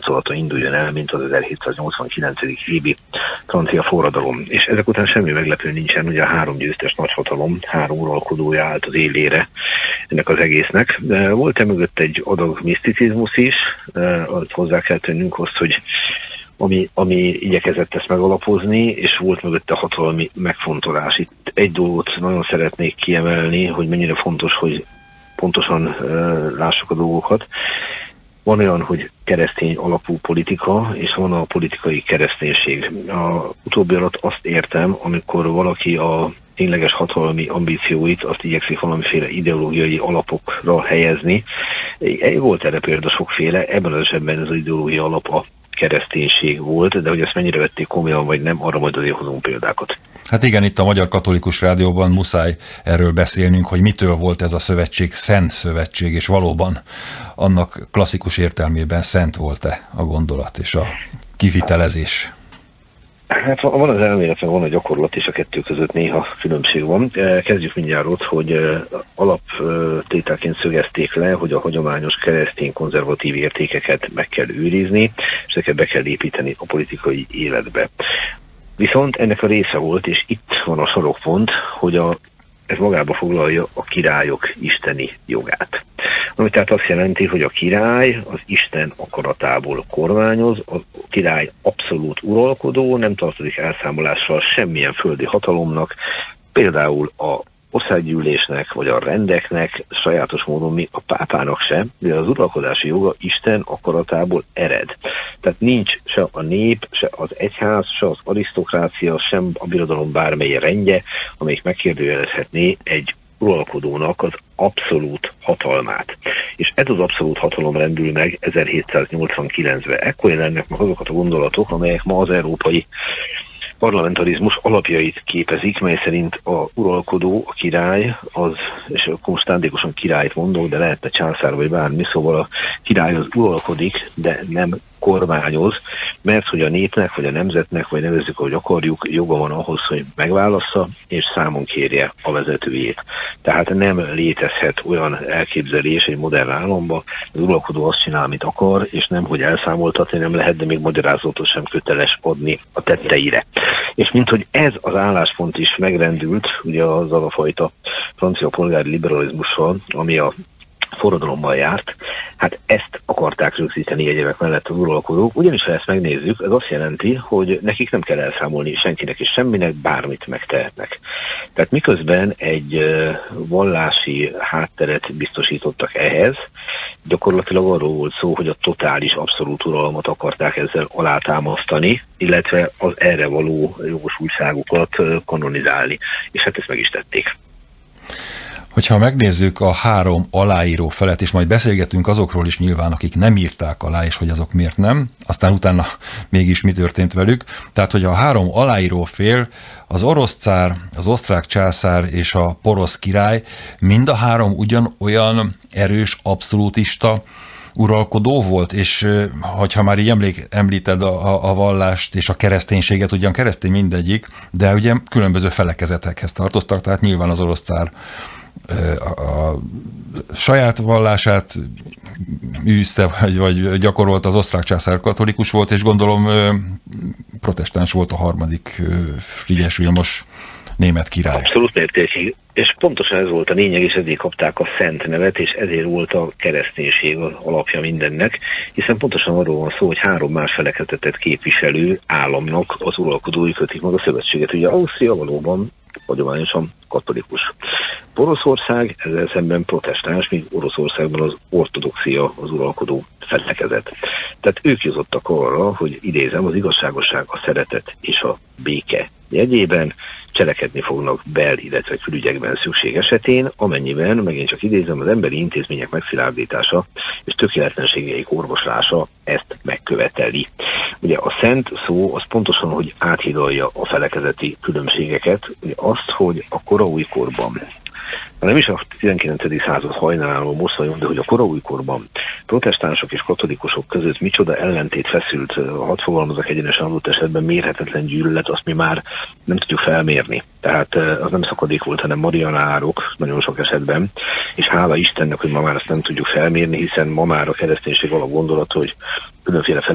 táncolata induljon el, mint az 1789. évi francia forradalom. És ezek után semmi meglepő nincsen, ugye a 3 győztes nagyhatalom, 3 uralkodója állt az élére ennek az egésznek. De volt mögött egy adag miszticizmus is, azt hozzá kell tennünk azt, hogy ami igyekezett ezt megalapozni, és volt mögötte hatalmi megfontolás. Itt egy dolgot nagyon szeretnék kiemelni, hogy mennyire fontos, hogy pontosan lássuk a dolgokat. Van olyan, hogy keresztény alapú politika, és van a politikai kereszténység. A utóbbi alatt azt értem, amikor valaki a tényleges hatalmi ambícióit azt igyekszik valamiféle ideológiai alapokra helyezni. Volt erre példa sokféle, ebben az esetben ez az ideológiai alap a kereszténység volt, de hogy ezt mennyire vették komolyan, vagy nem, arra majd azért hozunk példákat. Hát igen, itt a Magyar Katolikus Rádióban muszáj erről beszélnünk, hogy mitől volt ez a szövetség szent szövetség, és valóban annak klasszikus értelmében szent volt-e a gondolat és a kivitelezés? Hát van az elméletben, van a gyakorlat, és a kettő között néha különbség van. Kezdjük mindjárt ott, hogy alaptételként szögezték le, hogy a hagyományos keresztény konzervatív értékeket meg kell őrizni, és ezeket be kell építeni a politikai életbe. Viszont ennek a része volt, és itt van a sarokpont, hogy ez magába foglalja a királyok isteni jogát. Ami tehát azt jelenti, hogy a király az Isten akaratából kormányoz, a király abszolút uralkodó, nem tartozik elszámolással semmilyen földi hatalomnak, például a országgyűlésnek, vagy a rendeknek, sajátos módon még a pápának sem, de az uralkodási joga Isten akaratából ered. Tehát nincs se a nép, se az egyház, se az arisztokrácia, sem a birodalom bármely rendje, amelyik megkérdőjelezhetné egy uralkodónak az abszolút hatalmát. És ez az abszolút hatalom rendül meg 1789-ben. Ekkor jelennek meg azokat a gondolatok, amelyek ma az európai parlamentarizmus alapjait képezik, mely szerint a uralkodó, a király, és akkor most szándékosan királyt mondok, de lehetne császár vagy bármi, szóval a király az uralkodik, de nem kormányoz, mert hogy a népnek, vagy a nemzetnek, vagy nevezzük, ahogy akarjuk, joga van ahhoz, hogy megválassza, és számon kérje a vezetőjét. Tehát nem létezhet olyan elképzelés egy modern államban, az uralkodó azt csinál, amit akar, és nem, hogy elszámoltatni nem lehet, de még magyarázatot sem köteles adni a tetteire. És minthogy ez az álláspont is megrendült, ugye azzal a fajta francia polgári liberalizmussal, ami a forradalommal járt, hát ezt akarták rögzíteni egyebek mellett az uralkodók, ugyanis ha ezt megnézzük, ez azt jelenti, hogy nekik nem kell elszámolni senkinek és semminek, bármit megtehetnek. Tehát miközben egy vallási hátteret biztosítottak ehhez, gyakorlatilag arról volt szó, hogy a totális abszolút uralmat akarták ezzel alátámasztani, illetve az erre való jogosultságukat kanonizálni. És hát ezt meg is tették. Hogyha megnézzük a 3 aláíró felet, és majd beszélgetünk azokról is nyilván, akik nem írták alá, és hogy azok miért nem, aztán utána mégis mi történt velük. Tehát, hogy a 3 aláíró fél, az orosz cár, az osztrák császár és a porosz király, mind a 3 ugyanolyan erős, abszolútista uralkodó volt, és hogyha már így említed a vallást és a kereszténységet, ugyan keresztény mindegyik, de ugye különböző felekezetekhez tartoztak, tehát nyilván az orosz cár a saját vallását űzte, vagy gyakorolt, az osztrák császár katolikus volt, és gondolom protestáns volt a harmadik Frigyes Vilmos német király. Abszolút mértékig. És pontosan ez volt a lényeg, és ezért kapták a szent nevet, és ezért volt a kereszténység az alapja mindennek, hiszen pontosan arról van szó, hogy 3 más felekezetet képviselő államnak az uralkodói kötik meg a szövetséget. Ugye Ausztria valóban hagyományosan katolikus. Oroszország ezzel szemben protestáns, míg Oroszországban az ortodoxia az uralkodó felekezet. Tehát ők jutottak arra, hogy idézem, az igazságosság, a szeretet és a béke jegyében cselekedni fognak illetve külügyekben szükség esetén, amennyiben, megint csak idézem, az emberi intézmények megszilárdítása és tökéletlenségeik orvoslása ezt megköveteli. Ugye a szent szó az pontosan, hogy áthidalja a felekezeti különbségeket, ugye azt, hogy a koraújkorban, nem is a 19. század hajnalában most vagyunk, de hogy a koraújkorban protestánsok és katolikusok között micsoda ellentét feszült, hadd fogalmazok egyenesen adott esetben mérhetetlen gyűlölet, azt mi már nem tudjuk felmérni. Tehát az nem szakadék volt, hanem marianárok nagyon sok esetben, és hála Istennek, hogy ma már ezt nem tudjuk felmérni, hiszen ma már a kereszténység alapgondolat, hogy különféle